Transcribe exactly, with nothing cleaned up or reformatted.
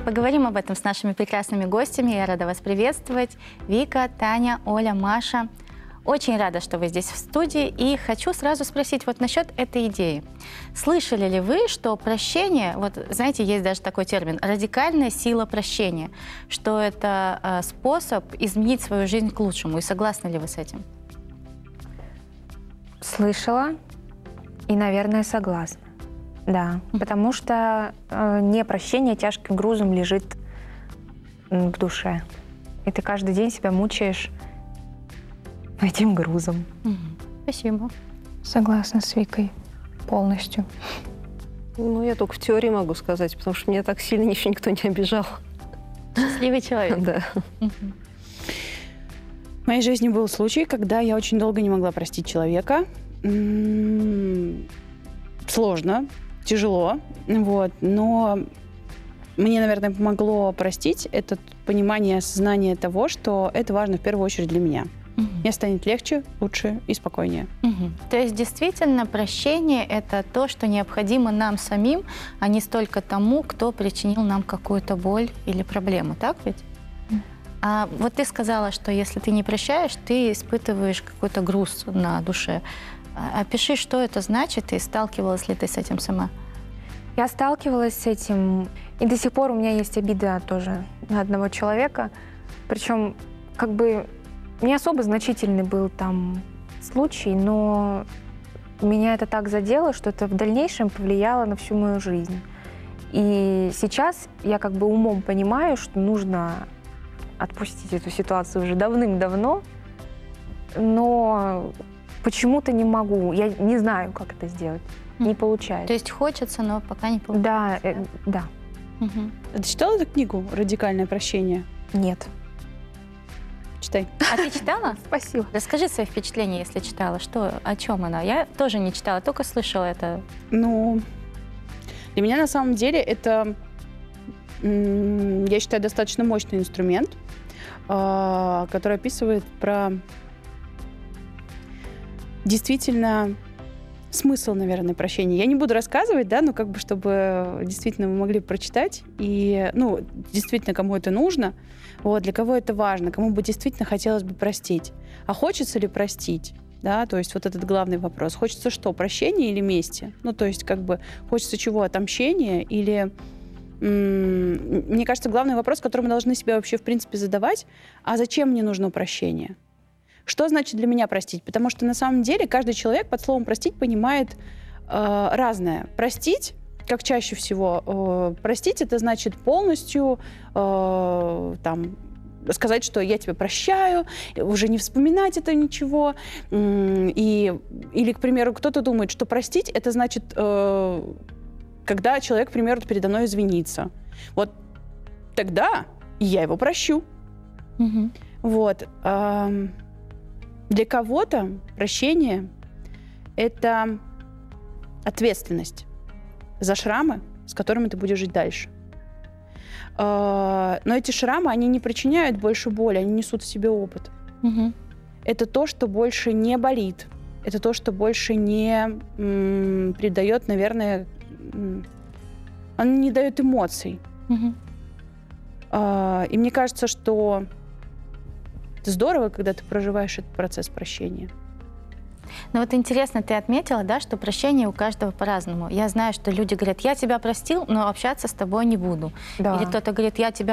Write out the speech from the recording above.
Поговорим об этом с нашими прекрасными гостями. Я рада вас приветствовать. Вика, Таня, Оля, Маша. Очень рада, что вы здесь в студии. И хочу сразу спросить вот насчет этой идеи. Слышали ли вы, что прощение, вот знаете, есть даже такой термин, радикальная сила прощения, что это э, способ изменить свою жизнь к лучшему? И согласны ли вы с этим? Слышала и, наверное, согласна. Да, потому что э, непрощение тяжким грузом лежит м, в душе. И ты каждый день себя мучаешь этим грузом. Угу. Спасибо. Согласна с Викой полностью. Ну, я только в теории могу сказать, потому что меня так сильно еще никто не обижал. Счастливый человек. Да. Угу. В моей жизни был случай, когда я очень долго не могла простить человека. М-м- Сложно, тяжело, вот, но мне, наверное, помогло простить это понимание, осознание того, что это важно в первую очередь для меня. Угу. Мне станет легче, лучше и спокойнее. Угу. То есть действительно прощение – это то, что необходимо нам самим, а не столько тому, кто причинил нам какую-то боль или проблему, так ведь? А вот ты сказала, что если ты не прощаешь, ты испытываешь какой-то груз на душе. Опиши, что это значит, и сталкивалась ли ты с этим сама? Я сталкивалась с этим, и до сих пор у меня есть обида тоже на одного человека. Причем, как бы, не особо значительный был там случай, но меня это так задело, что это в дальнейшем повлияло на всю мою жизнь. И сейчас я как бы умом понимаю, что нужно отпустить эту ситуацию уже давным-давно, но почему-то не могу. Я не знаю, как это сделать. Не получается. То есть хочется, но пока не получается. Да, э, да. Угу. Ты читала эту книгу «Радикальное прощение»? Нет. Читай. А ты читала? Спасибо. Расскажи свои впечатления, если читала. Что, о чем она? Я тоже не читала, только слышала это. Ну, для меня на самом деле это, м, я считаю, достаточно мощный инструмент, э, который описывает про действительно смысл, наверное, прощения. Я не буду рассказывать, да, но как бы, чтобы действительно вы могли прочитать, и, ну, действительно, кому это нужно, вот, для кого это важно, кому бы действительно хотелось бы простить. А хочется ли простить? Да, то есть вот этот главный вопрос. Хочется что, прощения или мести? Ну, то есть как бы хочется чего, отомщения или... М- мне кажется, главный вопрос, который мы должны себе вообще в принципе задавать, а зачем мне нужно прощение? Что значит для меня простить? Потому что на самом деле каждый человек под словом «простить» понимает э, разное. Простить, как чаще всего, э, простить — это значит полностью э, там, сказать, что я тебя прощаю, уже не вспоминать это ничего. И, или, к примеру, кто-то думает, что простить — это значит, э, когда человек, к примеру, передо мной извинится. Вот тогда я его прощу. Угу. Вот. Э, Для кого-то прощение — это ответственность за шрамы, с которыми ты будешь жить дальше. Но эти шрамы, они не причиняют больше боли, они несут в себе опыт. Угу. Это то, что больше не болит. Это то, что больше не м, придает, наверное, м, оно не дает эмоций. Угу. И мне кажется, что это здорово, когда ты проживаешь этот процесс прощения. Ну вот интересно, ты отметила, да, что прощение у каждого по-разному. Я знаю, что люди говорят, я тебя простил, но общаться с тобой не буду. Да. Или кто-то говорит, я тебя